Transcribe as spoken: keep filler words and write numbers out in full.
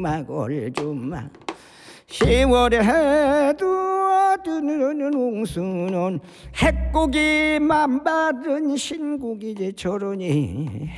주막을 주막 시월에 해도 뜨는 웅수는 핵고기만 바른 신국이지 저러니